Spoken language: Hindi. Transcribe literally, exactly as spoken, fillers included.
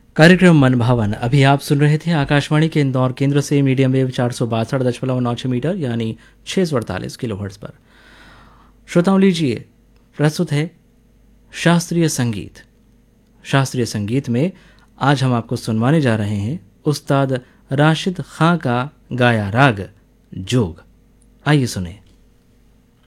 कार्यक्रम मनभावन अभी आप सुन रहे थे आकाशवाणी के इंदौर केंद्र से मीडियम वेव चार सौ बासठ दशमलव नौ छः मीटर यानी छः सौ अड़तालीस किलो हर्ट्ज पर। श्रोताओं लीजिए, प्रस्तुत है शास्त्रीय संगीत। शास्त्रीय संगीत में आज हम आपको सुनवाने जा रहे हैं उस्ताद राशिद खां का गाया राग जोग। आइए सुने।